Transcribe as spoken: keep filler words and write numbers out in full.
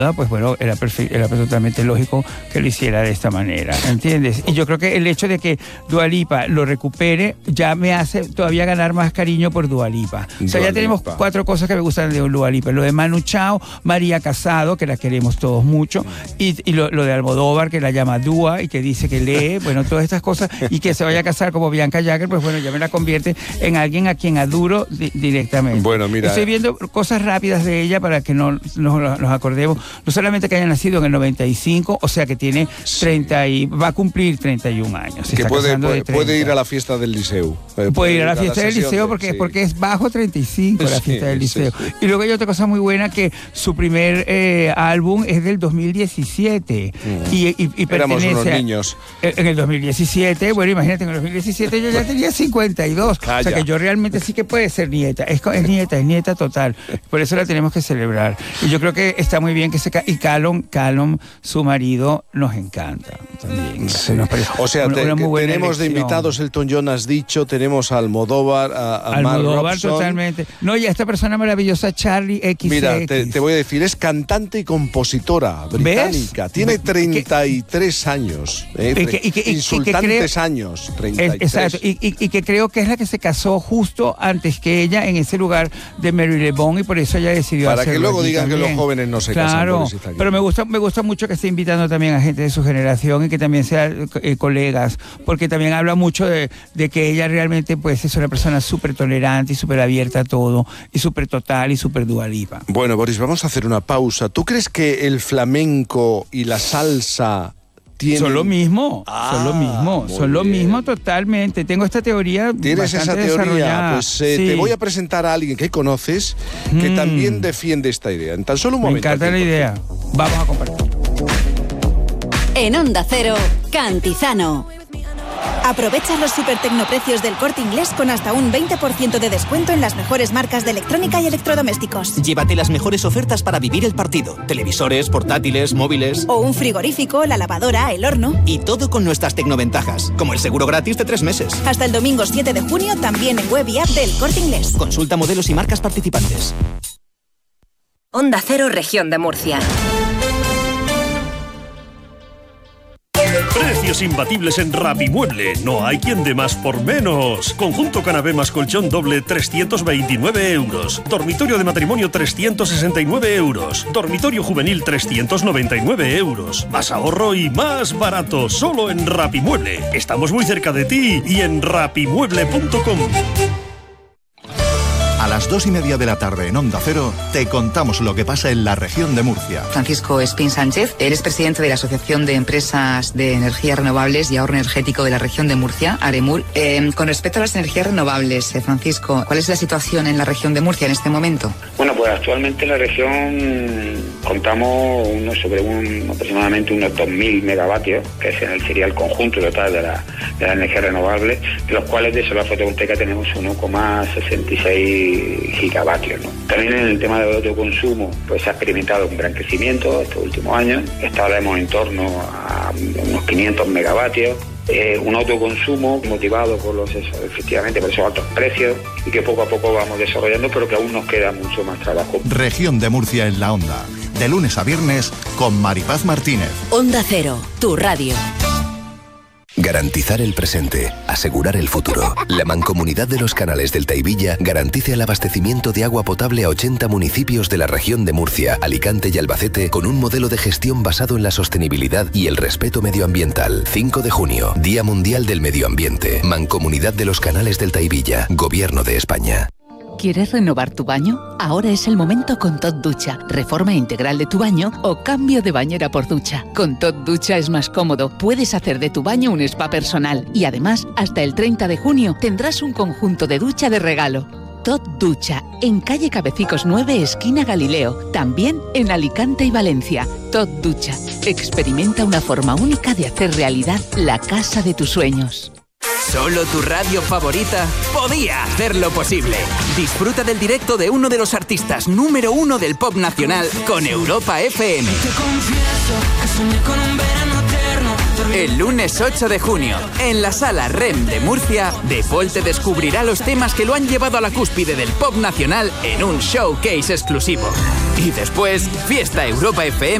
pues bueno, era, perfe- era totalmente lógico que lo hiciera de esta manera, ¿entiendes? Y yo creo que el hecho de que Dua Lipa lo recupere ya me hace todavía ganar más cariño por Dua Lipa. O sea, Dua ya tenemos Lipa. cuatro cosas que me gustan de Dua Lipa. Lo de Manu Chao, María Casado, que la queremos todos mucho, y, y lo, lo de Almodóvar, que la llama Dua y que dice que lee, bueno, todas estas cosas, y que se vaya a casar como Bianca Jagger, pues bueno, ya me la convierte en alguien a quien adoro di- directamente. Bueno, mira. Estoy viendo cosas rápidas de ella para que no nos, nos acordemos. No solamente que haya nacido en el noventa y cinco, o sea que tiene treinta y va a cumplir treinta y un años. Se Que está puede, casando de puede, treinta. puede ir a la fiesta del liceo. Eh, Puede ir a la fiesta del sesión liceo de- porque, sí. porque es bajo treinta y cinco la Sí, fiesta del sí, liceo. sí. Y luego hay otra cosa muy buena, que su primer eh, álbum es del dos mil diecisiete. Mm. Y, y, y Éramos pertenece unos a- niños. En el dos mil diecisiete, bueno, imagínate, en el dos mil diecisiete yo ya tenía cincuenta y dos. Calla. O sea que yo realmente sí que puede ser nieta. Es, co- es nieta, es nieta total. Por eso la tenemos que celebrar. Y yo creo que está muy bien que se... ca- Y Callum, Callum, su marido, nos encanta también. Sí. Nos parece O sea, una- te- una muy que buena tenemos de elección. invitados Elton John, has dicho, tenemos a Almodóvar, a, a Mark Almodóvar Robson. totalmente. No, y a esta persona maravillosa, Charlie X X. Mira, te, te voy a decir, es cantante y compositora británica. Tiene ¿Ves? treinta y tres años. eh, Y que- y que- y que insultantes creo- años. treinta y Es- tres. exacto, y, y- y que creo que es la que se casó justo antes que ella en ese lugar de Marylebone, y por eso ella decidió Para que hacerlo luego allí digan que también. los jóvenes no se casan Claro, por eso está aquí. pero me gusta, me gusta mucho que esté invitando también a gente de su generación y que también sean eh, colegas, porque también habla mucho de, de que ella realmente pues es una persona súper tolerante y súper abierta a todo, y súper total y súper Dua Lipa. Bueno, Boris, vamos a hacer una pausa. ¿Tú crees que el flamenco y la salsa tienen... Son lo mismo, Ah, son lo mismo, muy son lo bien. mismo totalmente. Tengo esta teoría ¿Tienes esa bastante teoría? desarrollada. Pues eh, Sí. te voy a presentar a alguien que conoces que Mm. también defiende esta idea. En tan solo un Me momento. encanta al la cien por idea. ciento. Vamos a compartir. En Onda Cero, Cantizano. Aprovecha los super tecnoprecios del Corte Inglés con hasta un veinte por ciento de descuento en las mejores marcas de electrónica y electrodomésticos. Llévate las mejores ofertas para vivir el partido. Televisores, portátiles, móviles... O un frigorífico, la lavadora, el horno. Y todo con nuestras tecnoventajas, como el seguro gratis de tres meses. Hasta el domingo siete de junio también en web y app del Corte Inglés. Consulta modelos y marcas participantes. Onda Cero, Región de Murcia. Precios imbatibles en Rapimueble. No hay quien dé más por menos. Conjunto canapé más colchón doble, trescientos veintinueve euros. Dormitorio de matrimonio, trescientos sesenta y nueve euros. Dormitorio juvenil, trescientos noventa y nueve euros. Más ahorro y más barato. Solo en Rapimueble. Estamos muy cerca de ti y en rapimueble punto com. A las dos y media de la tarde en Onda Cero te contamos lo que pasa en la región de Murcia. Francisco Espín Sánchez, eres presidente de la Asociación de Empresas de Energías Renovables y Ahorro Energético de la región de Murcia, AREMUR. Eh, con respecto a las energías renovables, eh, Francisco, ¿cuál es la situación en la región de Murcia en este momento? Bueno, pues actualmente en la región contamos unos, sobre un, aproximadamente unos dos mil megavatios, que es el, sería el conjunto total de la, de la energía renovable, de los cuales de solar fotovoltaica tenemos uno coma sesenta y seis gigavatios, ¿no? También en el tema del autoconsumo, pues se ha experimentado un gran crecimiento estos últimos años. Estaremos en torno a unos quinientos megavatios. Eh, un autoconsumo motivado por los eso, efectivamente por esos altos precios, y que poco a poco vamos desarrollando, pero que aún nos queda mucho más trabajo. Región de Murcia en la Onda. De lunes a viernes con Maripaz Martínez. Onda Cero, tu radio. Garantizar el presente, asegurar el futuro. La Mancomunidad de los Canales del Taivilla garantiza el abastecimiento de agua potable a ochenta municipios de la región de Murcia, Alicante y Albacete con un modelo de gestión basado en la sostenibilidad y el respeto medioambiental. cinco de junio, Día Mundial del Medio Ambiente. Mancomunidad de los Canales del Taivilla, Gobierno de España. ¿Quieres renovar tu baño? Ahora es el momento con Tot Ducha. Reforma integral de tu baño o cambio de bañera por ducha. Con Tot Ducha es más cómodo. Puedes hacer de tu baño un spa personal. Y además, hasta el treinta de junio tendrás un conjunto de ducha de regalo. Tot Ducha, en calle Cabecicos nueve, esquina Galileo. También en Alicante y Valencia. Tot Ducha. Experimenta una forma única de hacer realidad la casa de tus sueños. Solo tu radio favorita podía hacerlo posible. Disfruta del directo de uno de los artistas número uno del pop nacional con Europa F M. El lunes ocho de junio, en la sala REM de Murcia, De Paul te descubrirá los temas que lo han llevado a la cúspide del pop nacional en un showcase exclusivo. Y después, Fiesta Europa F M